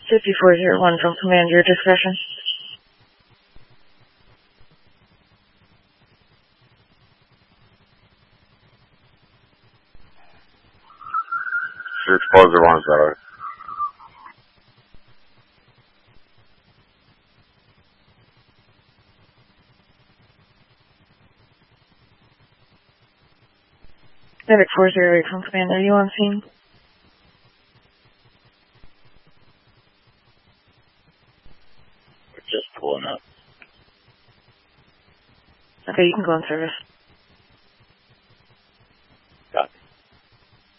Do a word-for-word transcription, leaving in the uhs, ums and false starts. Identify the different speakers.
Speaker 1: fifty-four zero one from command, your discretion.
Speaker 2: fifty-four zero one, sorry.
Speaker 1: Medic four zero eight from command, are you on scene?
Speaker 2: We're just pulling up.
Speaker 1: Okay, you can go on service.